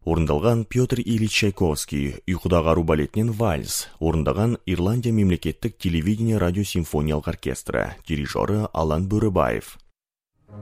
Орындалған Петр Ильич Чайковский, ұйқыдағы ару балетінен вальс. Орындаған Ирландия мемлекеттік телевидение радиосимфониялық оркестрі. Дирижері Алан Бөрібаев.